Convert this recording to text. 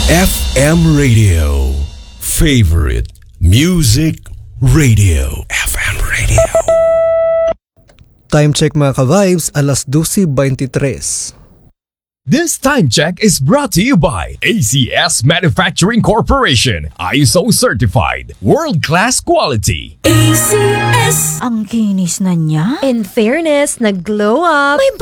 FM Radio. Favorite Music Radio. FM Radio. Time check mga ka-vibes, alas 12:23. This time check is brought to you by ACS Manufacturing Corporation. ISO certified. World-class quality. ACS. Ang kinis na niya. In fairness, nag-glow up. May